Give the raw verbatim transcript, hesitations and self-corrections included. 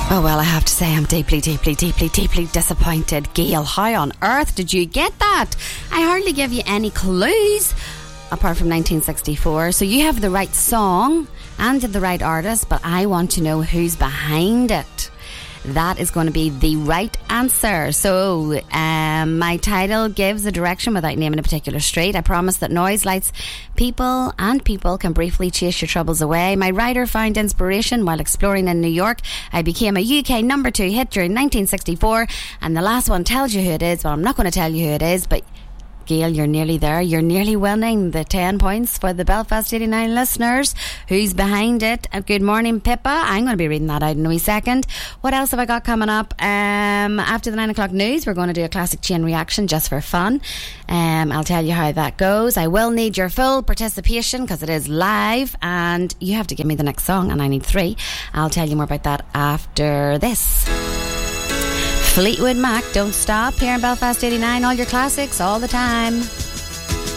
Oh, well, I have to say I'm deeply, deeply, deeply, deeply disappointed. Gail, how on earth did you get that? I hardly give you any clues, apart from nineteen sixty-four. So you have the right song and the right artist, but I want to know who's behind it. That is going to be the right answer. So um, my title gives a direction without naming a particular street. I promise that noise, lights, people and people can briefly chase your troubles away. My writer found inspiration while exploring in New York. I became a U K number two hit during nineteen sixty-four, and the last one tells you who it is, but I'm not going to tell you who it is. But Gail, you're nearly there. You're nearly winning the ten points for the Belfast eighty-nine listeners. Who's behind it? Uh, good morning, Pippa. I'm going to be reading that out in a wee second. What else have I got coming up? Um, after the nine o'clock news, we're going to do a classic chain reaction just for fun. Um, I'll tell you how that goes. I will need your full participation because it is live, and you have to give me the next song, and I need three. I'll tell you more about that after this. Fleetwood Mac, Don't Stop, here in Belfast eighty-nine. All your classics all the time.